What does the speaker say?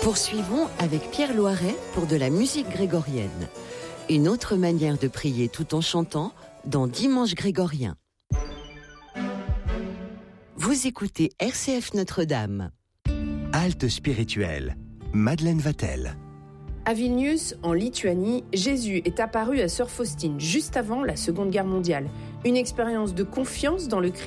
Poursuivons avec Pierre Loiret pour de la musique grégorienne. Une autre manière de prier tout en chantant dans Dimanche grégorien. Vous écoutez RCF Notre-Dame. Halte spirituelle. Madeleine Vatel. À Vilnius, en Lituanie, Jésus est apparu à Sœur Faustine juste avant la Seconde Guerre mondiale. Une expérience de confiance dans le Christ